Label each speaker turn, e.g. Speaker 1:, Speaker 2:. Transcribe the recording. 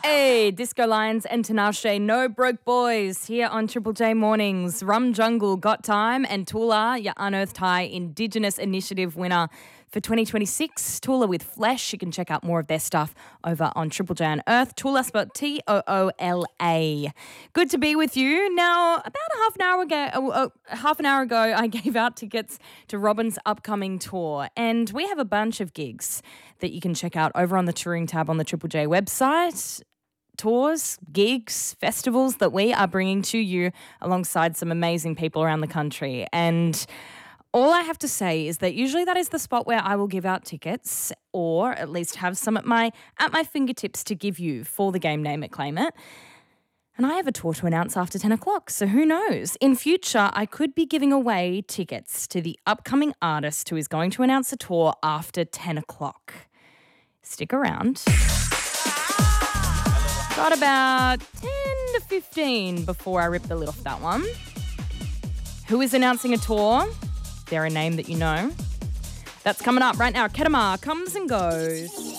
Speaker 1: Hey, Disco Lions and Tinashe, No Broke Boys here on Triple J Mornings. Rum Jungle, Got Time, and Tula, your Unearthed High Indigenous Initiative winner for 2026. Tula with Flesh. You can check out more of their stuff over on Triple J Unearthed. Tula spelled Toola. Good to be with you. Now, about half an hour ago, I gave out tickets to Robin's upcoming tour, and we have a bunch of gigs that you can check out over on the touring tab on the Triple J website. Tours, gigs, festivals that we are bringing to you alongside some amazing people around the country. And all I have to say is that usually that is the spot where I will give out tickets, or at least have some at my fingertips to give you for the game Name It, Claim It. And I have a tour to announce after 10 o'clock, so who knows? In future, I could be giving away tickets to the upcoming artist who is going to announce a tour after 10 o'clock. Stick around. Got about 10 to 15 before I rip the lid off that one. Who is announcing a tour? They're a name that you know. That's coming up right now. Kedamar comes and goes.